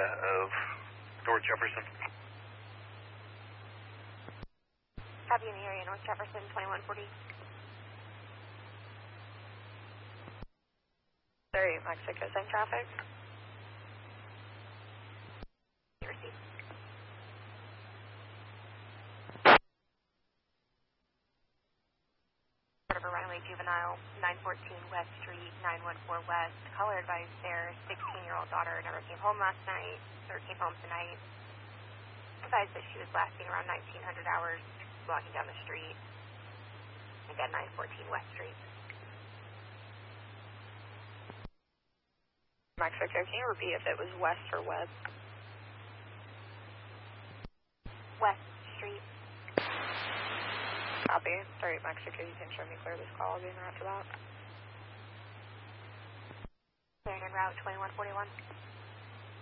of North Jefferson. Copy in the area, North Jefferson, 2140. 38 Mexico, same traffic. Received. River Runway Juvenile, 914 West Street, 914 West. Caller advised their 16-year-old daughter never came home last night, or came home tonight. Advised that she was last seen around 1900 hours walking down the street. Again, 914 West Street. Mexico, can you repeat if it was west or west? West Street. Copy. 38 Mexico, you can show me clear this call. I'll be en route to that. Clearing en route 2141.